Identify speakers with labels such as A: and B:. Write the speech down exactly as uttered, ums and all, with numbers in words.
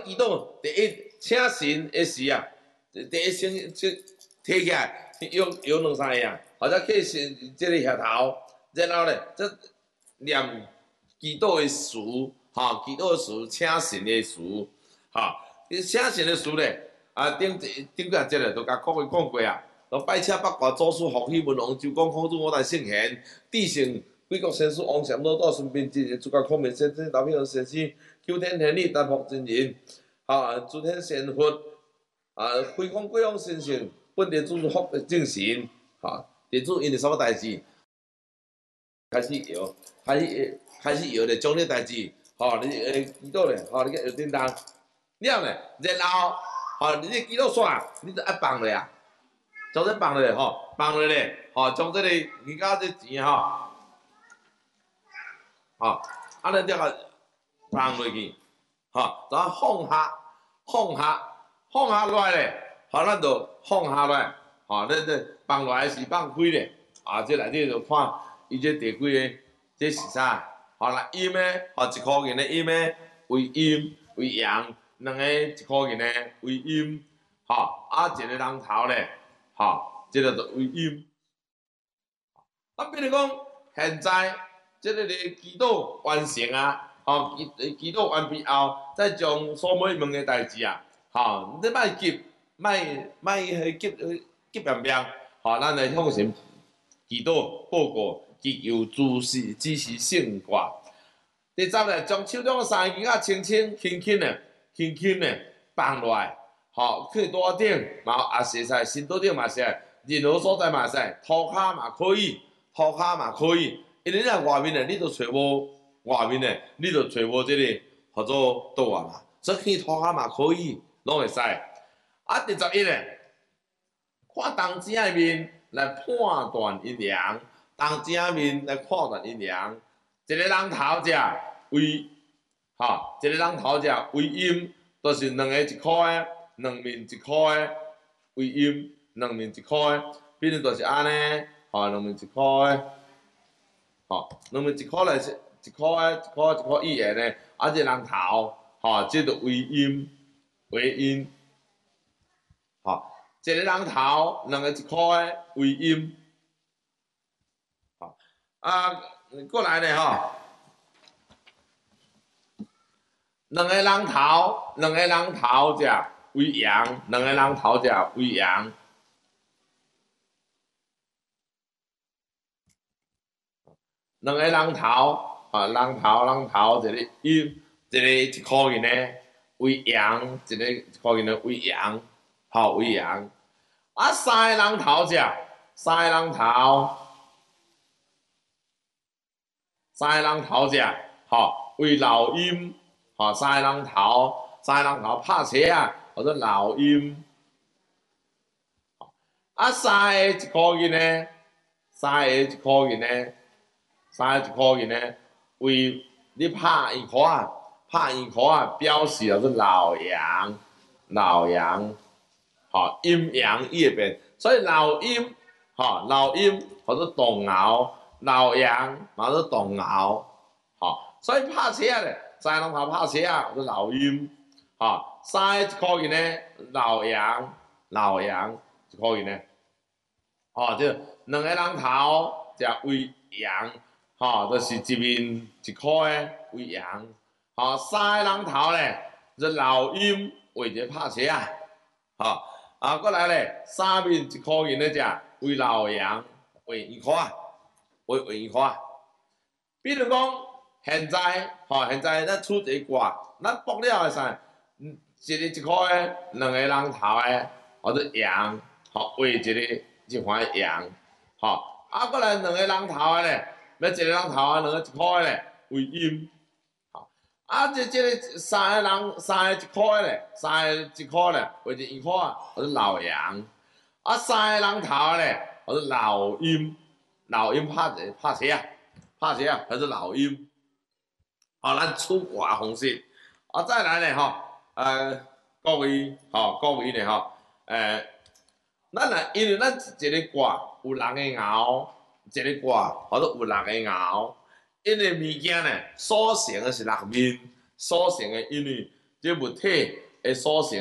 A: 祈祷第一请神的时啊，第一先即摕起来，用用两三个啊，或者去先即个额头，然后咧，则念祈祷的词，吼，祈祷的词，请神的词，吼，你请神的词咧，啊，顶顶几啊节咧，都甲各位讲过啊，都拜请八卦祖师福气文王周公孔子五代圣贤，帝圣贵国先师王禅老道孙膑真人，诸葛孔明先生刘表先生，求天天理大福真人，啊，诸天仙佛，啊，开光贵阳先生，本地主福正神，哈，地主因为什么代志？开始摇，开始开始摇咧，将你代志，吼，你诶祈祷咧，吼，你个摇叮当，了咧，然后，吼，你祈祷煞，你就爱放落啊，将这放落咧，吼，放落咧，吼，将这个而家这钱吼，吼，安尼才个放落去，吼，然后放下，放下，放下落来咧，吼，咱就放下来，吼，咱这放落来是放开咧，啊，这内底就看。伊这第几个？这是啥？吼啦，阴诶，吼一箍银诶阴诶为阴为阳，两个一箍银诶为阴，吼啊一个人头咧，吼，这个就为阴。啊，比如讲，现在这个咧祈祷完成啊，吼祈祈祷完毕后，再将所每问诶代志啊，吼，你莫急，莫莫去急急变变，吼，咱来向神祈祷报告。祈求诸事只是胜卦。第十咧，将手中三个啊轻轻轻轻的、轻轻的放落来，吼，去桌顶，嘛也是使，身桌顶嘛是，任何所在嘛是，涂骹嘛可以，涂骹嘛可以，因为你若外面的，你都找无外面的，你都找无这个叫做倒啊嘛，所以去涂骹嘛可以，拢会使。啊，第十一咧，看当时的面来判断阴阳。当正面来看断阴阳，一个人头只为，吼，一个人头只为阴，就是两个一箍的，两面一箍的为阴，两面一箍的，比如就是安尼，吼，两面一箍的，吼，两面一箍来是一箍的，一箍一箍一元的，啊，一个人头，吼，这就为阴，为阴，吼，一个人头，两个一箍的为阴。啊，过来呢吼，两个人头，两个人头者为阳，两个人头者为阳。两个人头，啊，人头人头一个阴，一个一箍银的为阳，一个一箍银的为阳，吼为阳。啊，三个人头者，三个人头。三个人头者，吼为老阴，吼三个人头，三个人头拍车啊，或者老阴。啊，三个一箍银呢，三个一箍银呢，三个一箍银呢，为你拍银箍啊，拍银箍啊，表示叫做老阳，老阳，吼阴阳异变，所以老阴，吼老阴或者动摇。老阳嘛做动摇，吼，所以拍车咧，三个人头拍车啊，做老阴，吼，三个一箍银咧，老阳，老阳一箍银咧，吼，就两个人头则为阳，吼，就是一面一箍诶为阳，吼，三个人头咧，做老阴为一个拍车啊，吼，啊，过来咧，三面一箍银咧，只为老阳为一箍啊。为为化，比如讲现在，吼，现在咱出一个卦，咱卜了是啥？嗯，一个一箍的，两个人头的，或者阳，吼，为一个一环阳，吼，啊，过来两个人头的咧，要一个人头的，两个一箍的咧，为阴，吼，啊，这这个三个人，三个一箍的咧，三个一箍咧，为一块啊，或者老阳，啊，三个人头的咧，或者老阴。老鹰拍拍车啊，拍车啊，还是老鹰。好，咱出卦方式，啊，再来咧吼，呃，各位吼，各位咧吼，诶，咱啊，因为咱一个卦有六个爻，一个卦或者有六个爻，因为物件咧所成的是六面，所成的因为这物体的所成